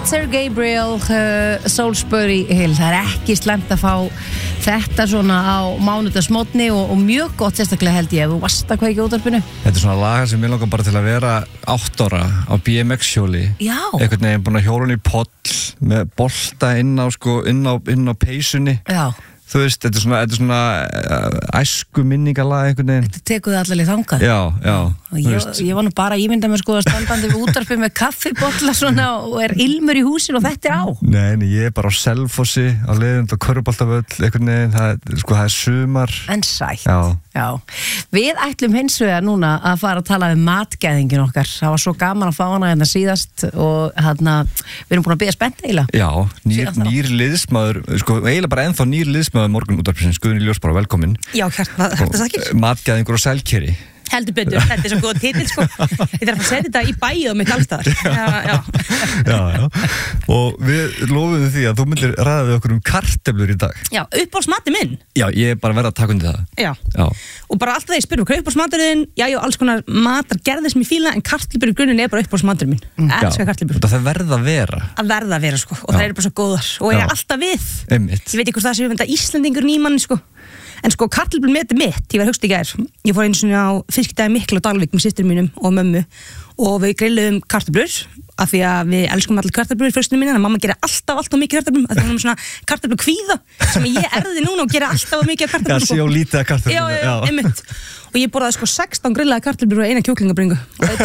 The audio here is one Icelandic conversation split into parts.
Peter Gabriel, Salisbury Hill. Það ekki slemt að fá þetta svona á mánudagsmorgni og mjög gott sérstaklega held ég ef þú varst að kveikja útvarpinu. Þetta svona lagar sem ég langar bara til að vera 8 ára á BMX-hjóli. Já. Einhvern veginn búin að hjóla í poll með bolta inn á peysunni. Já. Þú veist, þetta er svona æsku minningalag einhvern veginn. Þetta tekur það allavega þangað. Já. Ég var nú bara að ímynda mér standandi við útvarpið með kaffibolla svona og ilmur í húsinu og þetta á. Nei, ég bara á Selfossi, á leiðund og körfuboltavöll einhvern veginn, það er sumar. En sætt. Já. Við ætlum hins vegar núna að fara að tala um matgæðingin okkar. Það var svo gaman að fá hana hérna síðast og við erum búin að biðja spennt eiginlega. Já, nýr liðsmaður, eiginlega bara ennþá nýr liðsmaður morgun útvarpsins, Guðni Ljós bara velkomin. Já, hjarta þakkir. Matgæðingur og sælkeri. Heldur betur, þetta svo góð titill sko. Ég þarf að setja þetta í bæið og mitt allstaðar. Já. Og við lofum því að þú myndir ræða við okkur kartöflur í dag. Já, uppáhaldsmatur minn. Já, ég er bara verið að taka undir það. Já. Og bara alltaf þegar ég spyrir hvað uppáhaldsmaturinn, já, alls konar matar gerðir sem ég fíla, en kartöflur í grunninn er bara uppáhaldsmaturinn minn. Elskar kartöflur. Það verða að vera. Sko, og það eru bara svo góðar og ég er alltaf við. Einmitt. Ég veit ekki hvort það sé við Íslendingur nýmann sko. En sko, kartöflur með þetta mitt, ég var hugst í gær. Ég fór einu svona á fiskidagi Miklu á Dalvík með systur mínum og mömmu og við grilluðum kartöflur af því að við elskum allir kartöflur í fjölskyldunni minni, en mamma gerir alltaf mikið kartöflum af því hún er svona kartöflu kvíða sem ég erði núna og gerir alltaf mikið kartöflum. Já, sé á lítið af kartöflum. Já, einmitt. Og ég borðaði sko 16 grillaða kartöflur og 1 kjúklingabringu.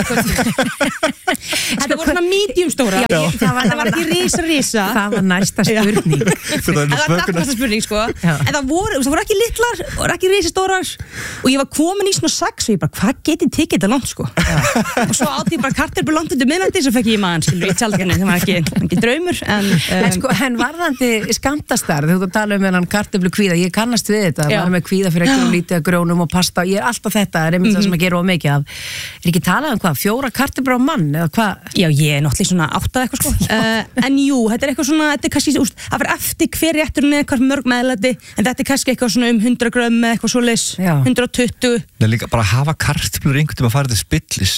Þetta voru svona medium stóra. Það var ekki risa. Það var næsta spurning. Það var næsta spurning sko. En það voru ekki litlar og ekki risa stórar og ég var komin í svona 6 og ég bara, hvað getið tekið þetta langt sko? Og svo átti ég bara kartöflur langt undir miðnætti sem fekk ég í magann, skilur, í tjaldgarðinum, það var ekki draumur, en varðandi skammtastarð, þú tala um hennan kartöflu kvíða, ég kannast við þetta, var með kvíða fyrir ekki lítið að grónum og pasta, ég er alltaf þetta, er einmitt það sem að gera of mikið af. Er ekki talað um hvað, 4 kartöflur á mann, eða hvað? Já, ég er náttúrulega svona 8 eitthvað sko, en jú, þetta er eitthvað svona, þetta er kannski, það fyrir eftir hver rétturinn er, hvað mörg meðlæti, en þetta er kannski eitthvað svona 100 grömm eða eitthvað svoleiðis, 120. Nei, líka bara hafa kartöflur einhvern tíma að fara til spillis.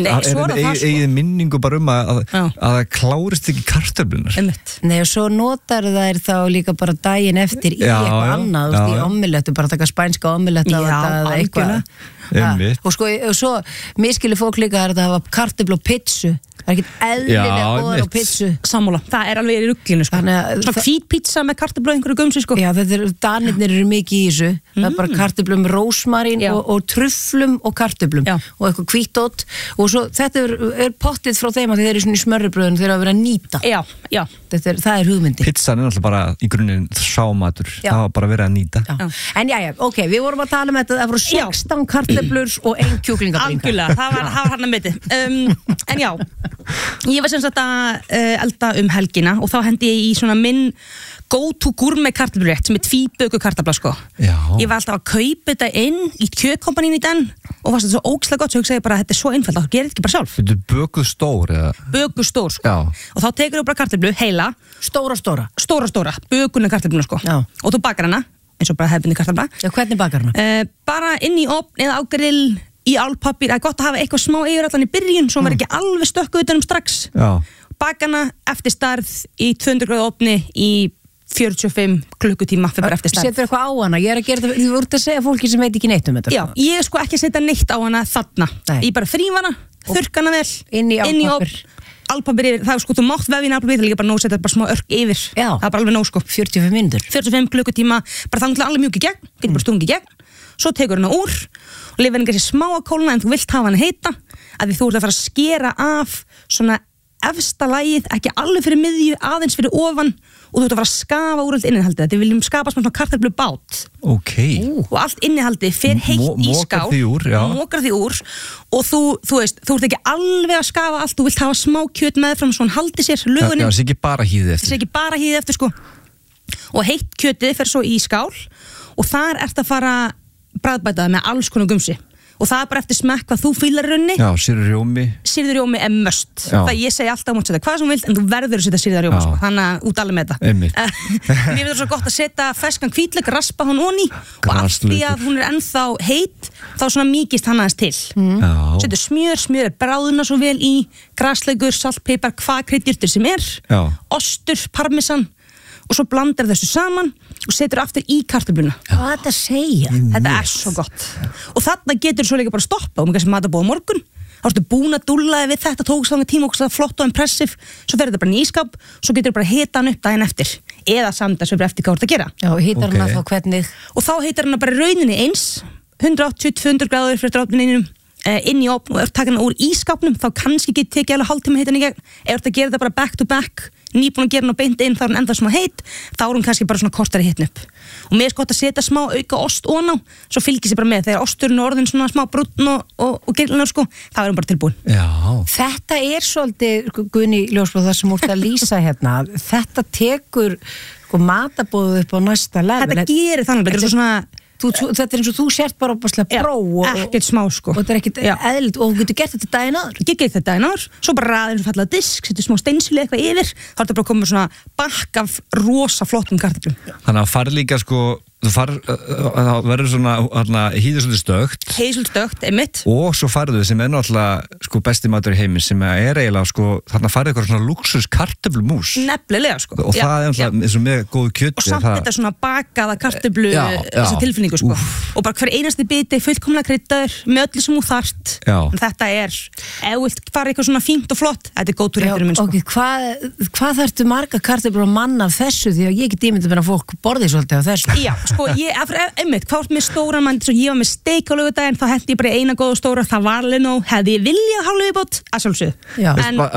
Eigið minningu bara að það klárist ekki kartöflunar. Nei, og svo notar þær þá líka bara daginn eftir í eitthvað annað, í omelettu, bara taka spænska omeletta eða eitthvað. Og svo miskilur fólk líka að hafa kartöflu og pizzu. Það er ekkert eðlilega góðar á pizzu. Sammála, það er alveg í ruglinu sko. Svona hvít pizza með kartöflu og einhverju gumsi sko. Já, danirnir eru mikið í þessu. Það er bara kartöflum, rósmarín og trufflum og kartöflum og eitthvað hvítótt. Og svo þetta er pottið frá þeim að þeir eru svona í smörribröðun þeir eru að vera að nýta. Já. Það er hugmyndi. Pizzan er alltaf bara í grunninn sámatur. Það var bara verið að nýta. En ok, við vorum að tala um þetta. Það voru 16 kartöflur og 1 kjúklingabringa. Algjörlega, það var hann að meti. En já, ég var sem sagt að elda helgina og þá hendi ég í svona minn go-to gourmet kartöflurétt sem er tvíböku kartöfla sko. Ég var alltaf að kaupa þetta inn í kjötkompanínu í den og fannst þetta svo ógeðslega gott, svo hugsaði ég bara þetta er svo einfalt, þá gerir þetta ekki bara sjálf. Þetta er bökuð stór eða? Bökuð stór sko. Og þá tekur þú bara kartöflu heila, stóra, bökunni kartöfluna sko. Og þú bakar hana, eins og bara hefðbundin kartöfla. Já, hvernig bakar hana? Bara inn í ofn eða á grill, í álpappír, það er gott að hafa eitthvað smá yfir allan í byrjun, svo verður ekki alveg stökkuð utanum strax. Baka hana eftir stærð í 200 gráðu ofni í 45 klukkutíma fyrir bara eftir stærð. Setur eitthvað á hana, ég er að gera þetta, þú ert að segja fólki sem veit ekki neitt um þetta. Já, ég er sko ekki að setja neitt á hana þarna. Ég bara þríf hana, þurrka hana vel, inn í álpappír. Álpappír yfir, það er sko, þú mátt vefja í álpappír, það er líka bara nóg að setja bara smá örk yfir. Það er bara alveg nóg sko. 45 mínútur. 45 klukkutíma, bara þannig alveg mjúk í gegn, getur bara stungið í gegn. Svo tekur hana úr og lifir henni kannski smá að kólna en þú vilt hafa hana heita að því þú ert að fara að skera af svona efsta lagið, ekki alveg fyrir miðju, aðeins fyrir ofan og þú ert að fara að skafa úr allt innihaldið. Þetta viljum skapa svona kartöflu bát. Og allt innihaldið fer heitt í skál, mokar því úr og þú veist, þú ert ekki alveg að skafa allt, þú vilt hafa smá kjöt meðfram svona haldi sér lögunin. Það sé ekki bara hýðið eftir. Sko. Og heitt kjötið fer svo í skál og þar ert að fara bragðbætaði með alls konar gumsi og það bara eftir smekk hvað þú fílar raunni. Já, sýrður rjómi er must. Það ég segi alltaf að setja hvað sem vilt, en þú verður að setja sýrður rjómi, sko. Þannig að út alveg með þetta. Mér finnst það svo gott að setja ferskan hvítlauk, raspa hann onni og allt því að hún er ennþá heit, þá svona mýkist hann aðeins til. Setur smjör bráðuna svo vel í, graslaukur, salt, pipar, hvað kryddjurtir sem er, ostur, parmesan og svo blandar þessu saman og setur aftur í kartöfluna. Hvað er þetta að segja? Þetta er svo gott. Og þarna getur svo líka bara stoppa og mér kannski matabóð morgun. Þá ertu búin að dúllaði við þetta, tókst þanga tíma og flott og impressive, svo fer þetta bara í ískáp, svo getur bara hita hann upp daginn eftir. Eða samt að svo bara eftir hvað þú ert að gera. Já, hitar hann að þá hvernig? Og þá hitar hann bara rauninni eins, 180-200 gráður fyrir drátninninum, inn í opn og ef þú taka hann úr ískápnum, þá kannski getur tekið alveg hálftíma hitan í gegn. Ef þú ert að gera þetta bara back to back, nýbúin að gera hann á beint inn, þá er hann enda smá heit, þá er hann kannski bara svona kortari hitn upp. Og mér er gott að setja smá auka ost ofan á, svo fylgir sér bara með, þegar osturinn er orðin svona smá brúnn og grillunar sko, þá er hann bara tilbúin. Já. Þetta er svolítið, Guðný Ljósblóð, það sem úr að lýsa hérna, þetta tekur matabóðu upp á næsta level. Þetta gerir þannig, þetta er svona Þetta er eins og þú sért bara opaslega bró ekkert smá sko og þetta er ekkert eðlilt og þú getur gert þetta daginn áður. Ég get þetta daginn áður, svo bara raðir eins og fallað disk, setur smá steinsili eitthvað yfir, þá er þetta bara komið svona bakk af rosa flottum kartöflum. Þannig að farið líka sko, það verður svona hýður svolítið stögt, einmitt. Og svo farið þau sem er náttúrulega sko besti matur í heiminn sem er eiginlega sko, þarna farið eitthvað svona luxus kartöflumús. Nefnilega sko. Og það er náttúrulega eins og með góðu kjöti. Og samt þetta svona bakaða kartöflu, þessi tilfinningu sko. Og bara hver einasti biti fullkomlega kryddaður með öllu sem þú þarft. Þetta er, ef þú vilt fara eitthvað svona fínt og flott, þetta er góð rétturinn minn sko. Ok, hvað þarftu marga kartöflur að manna af þessu því að ég get ímyndað mér að fólk borði svolítið af þessu. Já, sko, einmitt, hvað með stóran mann, svo ég var með steik á laugardaginn, þá hendi ég bara eina góða stóra, það var alveg nóg, hefði ég viljað hálfu viðbót, að sjálfsögðu.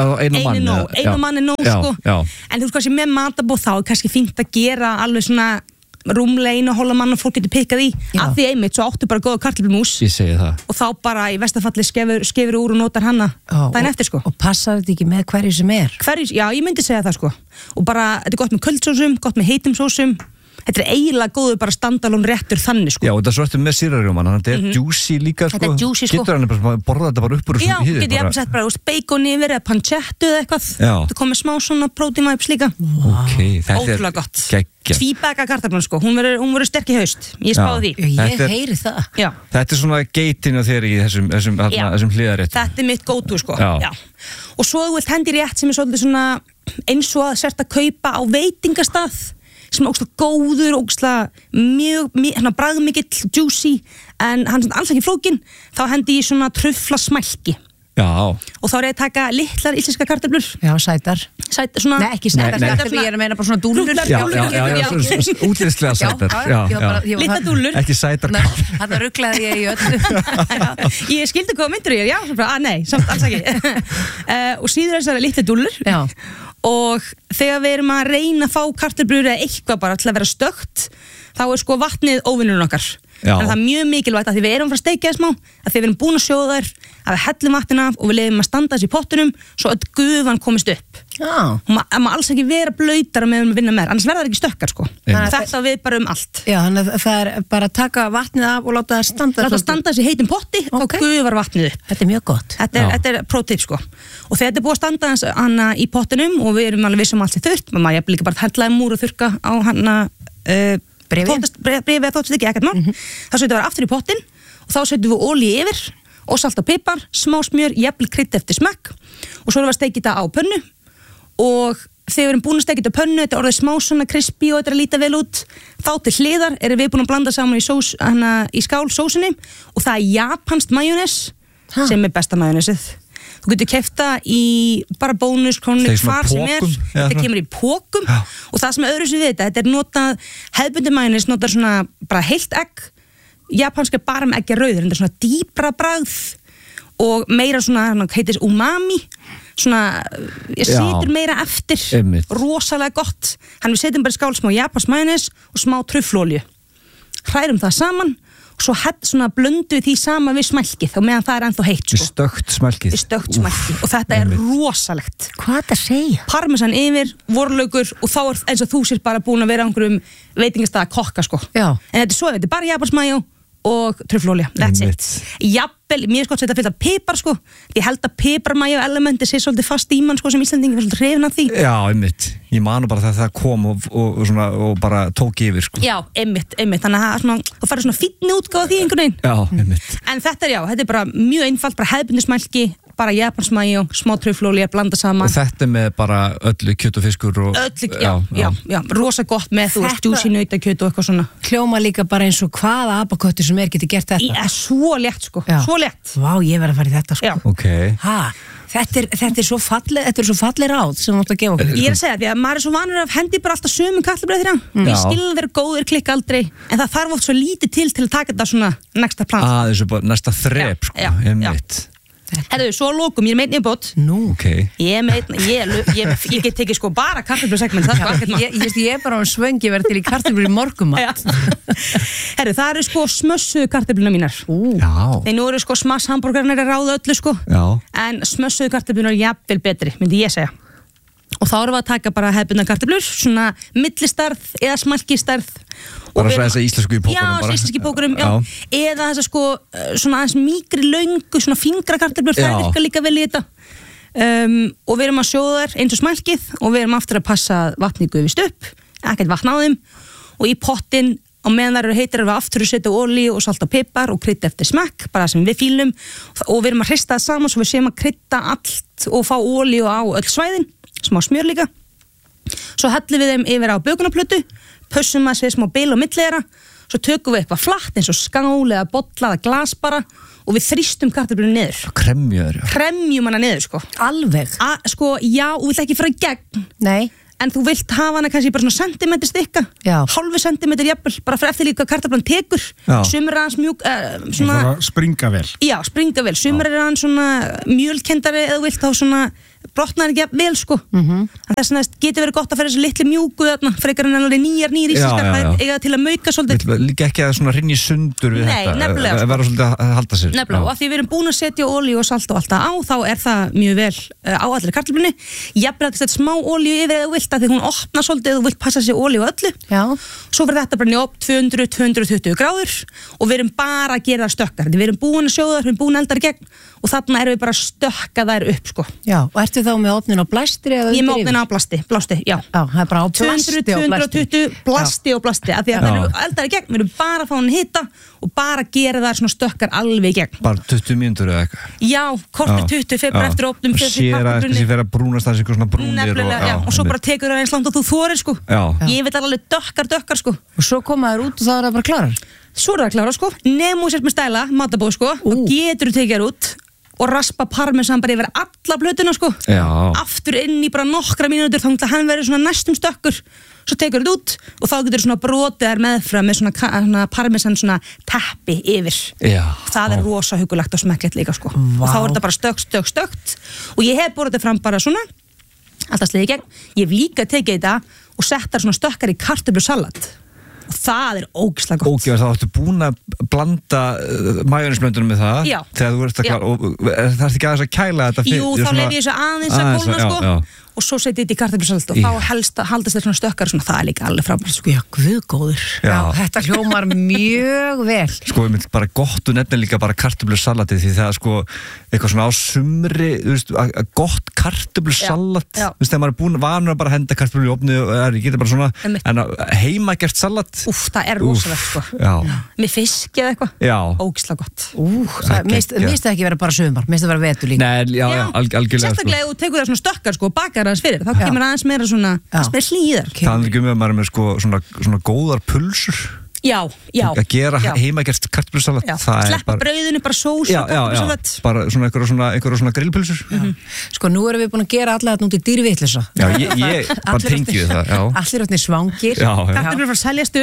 En einu mann er nóg, sko. En þú veist kannski með matabóð þá er kannski fínt að gera alveg svona rúmlega einu hóla mann og fólk getur pikkað í, að því einmitt, svo áttu bara góða kartöflumús. Ég segi það. Og þá bara í verstafalli skefur úr og notar hana daginn eftir, sko. Og passar þetta ekki með hverju sem er? Já, ég myndi segja það, sko. Og bara, þetta er gott með köldsósum, gott með heitum sósum. Þetta er eiginlega góður bara standalón réttur þannig sko. Já, og það er svolítið með sýrarjóman, þannig að þetta er juicy líka sko. Þetta er juicy sko. Getur hann bara borða þetta bara upp úr þessum hýði? Já, getur ég sett bara bacon yfir eða pancettu eða eitthvað. Það komið smá svona protein vibes líka. Ok, þetta er ótrúlega gott. Geggjað. Tvíbaka kartöflan sko, hún verður sterk í haust. Ég spáði því. Ég heyri það. Já. Þetta er svona geitin á þér í þessum hliðarétt. Þetta er mitt go-to sko. Já. Og svo þú vilt hendi rétt sem er svolítið svona eins og að sért að kaupa á veitingastað sem er ógeðslega góður, ógeðslega mjög bragðmikill, juicy en hann er alls ekki flókin, þá hendi ég svona truffla smælki. Já. Og þá er ég að taka litlar íslenska kartöflur. Já, sætar. Sætar svona. Nei, ekki sætar kartöflur, ég er að meina bara svona dúllur. Já, útlýslega sætar. Litlar dúllur. Ekki sætar kartöflur. Þarna rugglaði ég í öllu. Ég skildi hvað myndir ég, já, nei, samt alls ekki. Og síður þessari litlar dúllur. Já. Og þegar við erum að reyna að fá kartöflur eða eitthvað bara til að vera stökt, þá er sko vatnið óvinnurinn okkar. Þannig að það er mjög mikilvægt að því við erum að fara að steikja smá, að því við erum búin að sjóða þær, að við hellum vatnið af og við leyfum að standa þessi í pottunum svo öll gufan komist upp. Það má alls ekki vera blautar með að vinna með, annars verða það ekki stökkar sko. Þetta við bara allt. Já, þannig að það er bara að taka vatnið af og láta það standa. Láta standa þessi heitum potti og gufar vatnið upp. Þetta er mjög gott. Þetta er pro-tip sko. Og þegar þetta er búið að standa hana í pottinum og við erum alveg vissum allt í þurrt, maður jafnvel líka bara hella múr og þurrka á hana bréfi eða þóttist ekki ekkert mál. Þá setjum við aftur í pottin og þá setjum við olíu yfir og salt og pipar, smá smjör, jafnvel krydd eftir smekk og svo erum við að steikja þetta á pönnu og þegar við erum búin að steikja þetta á pönnu, þetta er orðið smá svona crispy og þetta er að líta vel út, þá til hliðar erum við búin að blanda saman í skál sósunni og það er japanskt majónes sem er besta majónesið. Þú getur keypt það í bara bónus, krónik, hvar sem er. Þetta kemur í pókum og það sem er öðru sem við þetta er notað, hefðbundi majónes notar svona bara heilt egg, japanska bara með eggjarauður, þetta er svona dýpra bragð og meira svona, heitir umami, svona, ég setur meira eftir, rosalega gott. Þannig við setjum bara í skál smá japansk majónes og smá trufflolíu. Hrærum það saman og svo svona blöndu því sama við smælkið og meðan það er ennþá heitt sko. Stökt smælkið. Og þetta er rosalegt. Hvað það segja? Parmesan yfir, vorlaugur og þá er eins og þú sér bara búin að vera á einhverjum veitingastað að kokka sko. Já. En þetta er svo, þetta er bara japansmæjó og truflolía, that's it. Jafnvel, mér sko að setja fullt af pipar sko, ég held að piparmæja elementi sé svolítið fast í mann sko sem Íslendingi var svolítið hrifin af því. Já, einmitt, ég manu bara þegar það kom og bara tók yfir sko. Já, einmitt, þannig að þú farið svona fínni útgáð því einhvern veginn. Já, einmitt. En þetta er bara mjög einfalt, bara hefðbundismælki, bara japansmæjó, smá truflolía, blanda saman. Og þetta með bara öllu kjöt og fiskur og... Já, rosa gott með þú veist, djúsi nautakjöt og eitthvað svona. Hljóma líka bara eins og hvaða abaköttur sem getur gert þetta. Já, svo létt sko, svo létt. Vá, ég verð að fara í þetta sko. Já. Ok. Þetta er svo falleg ráð sem þú átt að gefa okkur. Ég að segja því að maður er svo vanur að hendi bara alltaf sömu kartöflubrauð þér. Ég skil þeir góðir, klikka aldrei, en það þarf oft svo lítið til að taka þetta svona næsta plan. Þessu bara næsta þrep sko, einmitt. Herðu, svo lókum, ég er með einn bót. Nú, ok. Ég get tekið sko bara kartöflusegment, það sko ekkert maður. Ég er bara á svöngi verið til í kartöflur í morgumat. Herðu, það eru sko smössuðu kartöfluna mínar. Já. Þeir nú eru sko smasshamborgarnir að ráða öllu sko. Já. En smössuðu kartöflunar er jafnvel betri, myndi ég segja. Og þá erum við að taka bara hefðbundna kartöflur, svona millistarð eða smalkistarð. Bara svo þess að íslensku í pókurum bara. Já, íslensku í pókurum, já. Eða þess að sko, svona aðeins mýkri löngu, svona fingra kartöflur, það virkar líka vel í þetta. Og við erum að sjóða þær eins og smalkið og við erum aftur að passa að vatnið gufist upp, ekkert vatn á þeim. Og í pottinn, á meðan þær eru heitar, erum við aftur að setja olíu og salt og pipar og krydda eftir smekk, bara sem við fílum. Og við erum að hrista það saman svo við séum að krydda allt og fá olíu á öll svæðin. Smá smjör líka, svo hellum við þeim yfir á bökunarplötu, pössum að við smá bil og milliðra, svo tökum við eitthvað flatt eins og skál eða bolla eða glas bara og við þrýstum kartöflunum niður. Kremjum hana niður sko. Alveg? Sko, já, og við ætlum ekki að fara í gegn. Nei. En þú vilt hafa hana kannski bara svona sentimetri stykka, hálfu sentimetri jafnvel, bara fyrir eftir líka hvað kartöflan tekur. Sumir er hans mjúk, svona... Springa vel. Já, springa vel. Sumir er hans svona mjölkendari eða þú vilt þá svona brotnar ekki vel sko. En þess vegna getur verið gott að fara þessu litlu mjúku þarna, frekar en alveg nýjar íslenskar, það eiga til að mauka svolítið. Líka ekki að svona rinni sundur við þetta. Nei, nefnilega. Verða svolítið að halda sér. Nefnilega, og af því við erum búin að setja olíu og salt og allt það á, þá er það mjög vel á allir kartöflunni. Jafnvel að setja smá olíu yfir eða þú vilt, af því hún opnar svolítið eða þú vilt passa sér olíu á öllu. Já. Svo verður þetta bara njótt 200-220 gráður og við erum bara að gera það stökkar. Við erum búin að sjóða, við erum búin að elda þær í gegn og þarna erum við bara að stökka þær upp sko. Já, og ertu þá með opnin á blasti? Ég er með opnin á blasti, já. Já, það er bara á plasti 200-220 plasti og plasti, af því að það eru eldar í gegn, við erum bara að fá hann hita og bara gera þær svona stökkar alveg í gegn. Bara 20 mínútur eða eitthvað? Já, kortir 20, fyrir bara eftir opnum. Og sér að þessi fyrir að brúnast það sem svona brúnir og svo bara tekur það eins langt og þú þorir sko. Ég veit alveg dökkar sko. Og svo koma þær út og það er bara klarar? Svo er það klára sko, nefnum sér með stæla, matabóð sko, og getur þú tekið þær út og raspa parmesan bara yfir alla blötuna sko. Aftur inn í bara nokkra mínútur þannig að hann verður svona næstum stökkur. Svo tekur þetta út og þá getur svona brotið þær meðfram með svona parmesan svona teppi yfir. Það er rosa hugulegt og smekklegt líka sko. Og þá er þetta bara stökt og ég hef borðið þetta fram bara svona alltaf slegið í gegn. Ég hef líka tekið þetta og sett þær svona stökkar í kartöflusalat. Og það er ógeðslega gott. Þá ertu búin að blanda majónesblöndunum með það. Já. Þegar þú ert að klára, og það er ekki aðeins að kæla þetta fyrir. Jú, þá lef ég þessu aðeins að kólna sko. Og svo setja þetta í kartöflusalt og þá haldast þetta svona stökkar svona, það er líka alveg frábært sko. Já, guðgóður. Já, þetta hljómar mjög vel. Sko, ég myndi bara gott og nefnilega líka bara kartöflusalatið því það er sko eitthvað svona á sumri, þú veist, gott kartöflusalat, þú veist, þegar maður er búin vanur að bara henda kartöflu í ofni og ég geta bara svona, en heimagert salat. Það er rosalegt sko. Með fisk eða eitthvað. Ógeðslega gott. Mér það ekki vera bara sumar, mér það vera vetur líka. Nei, algjörlega. Sérstaklega ef þú tekur það svona stökkar sko, bakar aðeins fyrir, þá kemur aðeins meira svona hlýðar. Það er ekki með maður með sko svona góðar pulsur. Já. Að gera heimagert kartöflusalat. Sleppa brauðinu, bara sós og kartöflusalat. Bara svona einhverja svona grillpulsur. Sko, nú erum við búin að gera alla þetta núti dýrvitleysa. Já, ég bara tengi við það. Allir átni svangir. Kartöflur frá seljast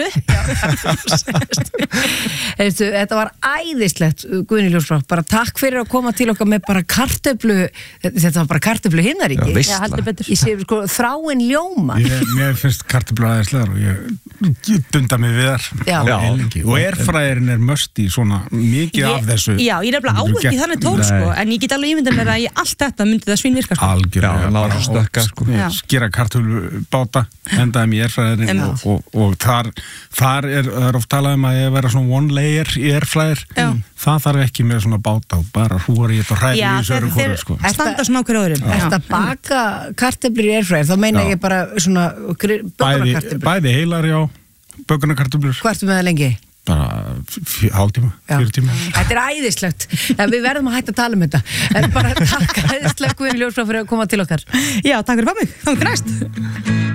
upp. Þetta var æðislegt, Guðný Ljósbrá. Bara takk fyrir að koma til okkar með bara kartöflu, þetta var bara kartöflu himnaríki. Já, heldur betur. Ég sé sko þráin ljóma. Mér finnst kartöflu aðeinslegar og ég dunda mig við þar. og airfryerinn must í svona mikið af þessu. Já, ég nefnilega á ekki þannig tól sko, en ég get alveg ímyndað mér að í allt þetta myndi það svínvirka sko. Algjörlega, skera kartöflubáta, hendaði mér airfryerinn og þar er oft talað að ég vera svona one layer í airfryer, það þarf ekki með svona báta og bara hrúar í þetta og hræðir í þessu öru hvori sko. Standa svona okkur öðrum. Eftir að baka kartöflur í airfryer, þá meina ég bara svona bökunarkartöflur. Bæði heilar, já, bökunarkartöflur. Hvað ertu með það lengi? Bara hálftíma, 4 tíma. Þetta æðislegt. Við verðum að hætta að tala um þetta. En bara takk æðislegt Guðni Ljósbrá fyrir að koma til okkar. Já, takk fyrir mig. Þá til næst.